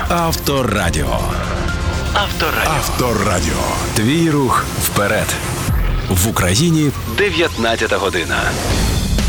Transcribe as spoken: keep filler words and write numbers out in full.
Авторадіо. Авторадіо. Авторадіо. Твій рух вперед. В Україні дев'ятнадцята година.